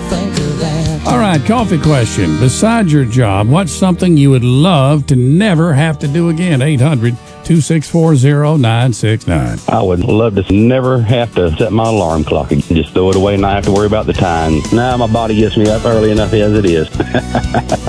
All right, coffee question. Besides your job, what's something you would love to never have to do again? 800-264-0969. I would love to never have to set my alarm clock again. Just throw it away and not have to worry about the time. Now my body gets me up early enough as it is.